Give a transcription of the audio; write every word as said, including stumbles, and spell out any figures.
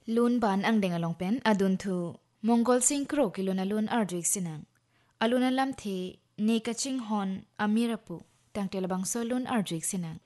ลุนบานอังเดงอลองเป็นอดุนทูมองโกลซิงโครกิลุนาลุนอาร์ดริกสินังอลุนาลัมเทเนกชิงฮอนอามิราปุตังเตลบังโซลุนอาร์ดริกสินัง